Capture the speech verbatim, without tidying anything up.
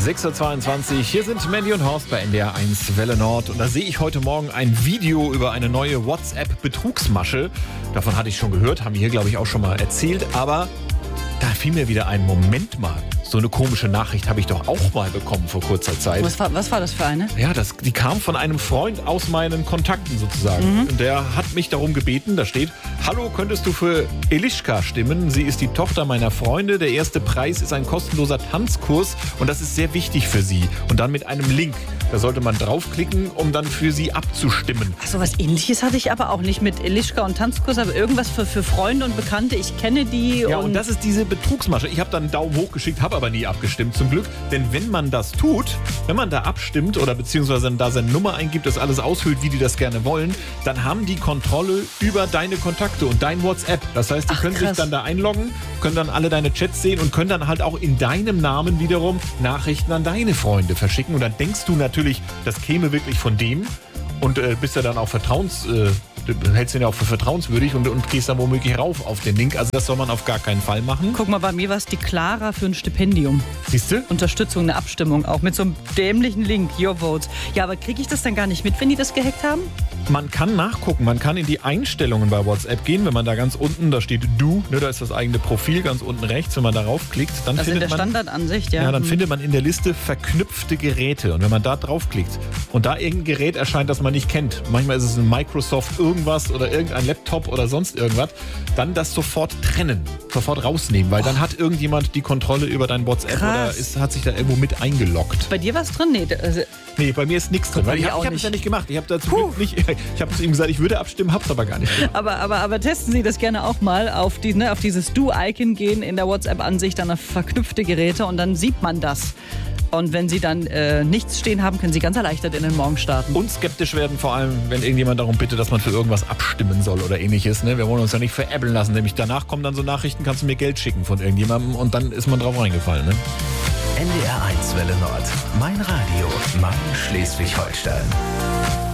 sechs Uhr zweiundzwanzig, hier sind Mandy und Horst bei N D R eins Welle Nord. Und da sehe ich heute Morgen ein Video über eine neue WhatsApp-Betrugsmasche. Davon hatte ich schon gehört, haben wir hier, glaube ich, auch schon mal erzählt. Aber da fiel mir wieder ein, Moment mal, so eine komische Nachricht habe ich doch auch mal bekommen vor kurzer Zeit. Was war, was war das für eine? Ja, das, die kam von einem Freund aus meinen Kontakten sozusagen. Mhm. Der hat mich darum gebeten, da steht: Hallo, könntest du für Elischka stimmen? Sie ist die Tochter meiner Freunde. Der erste Preis ist ein kostenloser Tanzkurs und das ist sehr wichtig für sie. Und dann mit einem Link. Da sollte man draufklicken, um dann für sie abzustimmen. Ach, so was Ähnliches hatte ich aber auch nicht mit Elischka und Tanzkurs, aber irgendwas für, für Freunde und Bekannte. Ich kenne die. Ja, und, und das ist diese Betrugsmasche. Ich habe dann einen Daumen hoch geschickt, habe aber nie abgestimmt, zum Glück. Denn wenn man das tut, wenn man da abstimmt oder beziehungsweise da seine Nummer eingibt, das alles ausfüllt, wie die das gerne wollen, dann haben die Kontrolle über deine Kontakte und dein WhatsApp. Das heißt, die Ach, können krass. sich dann da einloggen, können dann alle deine Chats sehen und können dann halt auch in deinem Namen wiederum Nachrichten an deine Freunde verschicken. Und dann denkst du natürlich, das käme wirklich von dem und äh, bist ja dann auch vertrauens... Äh, Du hältst ihn ja auch für vertrauenswürdig und, und gehst dann womöglich rauf auf den Link. Also das soll man auf gar keinen Fall machen. Guck mal, bei mir war es die Clara für ein Stipendium. Siehst du? Unterstützung, eine Abstimmung, auch mit so einem dämlichen Link, Your Votes. Ja, aber kriege ich das dann gar nicht mit, wenn die das gehackt haben? Man kann nachgucken, man kann in die Einstellungen bei WhatsApp gehen, wenn man da ganz unten, da steht Du, ne, da ist das eigene Profil ganz unten rechts, wenn man darauf klickt, dann Also in findet der man... Standardansicht, ja. Ja, dann Hm. findet man in der Liste verknüpfte Geräte. Und wenn man da draufklickt und da irgendein Gerät erscheint, das man nicht kennt, manchmal ist es ein Microsoft irgendwas oder irgendein Laptop oder sonst irgendwas, dann das sofort trennen, sofort rausnehmen, weil dann hat irgendjemand die Kontrolle über dein WhatsApp Krass. oder ist, hat sich da irgendwo mit eingeloggt. Bei dir war es drin? Nee, also, Nee, bei mir ist nichts drin, bei weil ich mir habe auch hab es nicht. ja nicht gemacht. Ich habe dazu Glück nicht, ich habe zu ihm gesagt, ich würde abstimmen, hab's aber gar nicht gemacht. aber, aber, aber testen Sie das gerne auch mal. Auf, die, ne, auf dieses Du-Icon gehen in der WhatsApp-Ansicht, dann auf verknüpfte Geräte und dann sieht man das. Und wenn Sie dann äh, nichts stehen haben, können Sie ganz erleichtert in den Morgen starten. Und skeptisch werden, vor allem, wenn irgendjemand darum bittet, dass man für irgendwas abstimmen soll oder ähnliches. Ne? Wir wollen uns ja nicht veräppeln lassen. Nämlich danach kommen dann so Nachrichten, kannst du mir Geld schicken von irgendjemandem und dann ist man drauf reingefallen. Ne? N D R eins Welle Nord. Mein Radio, mein Schleswig-Holstein.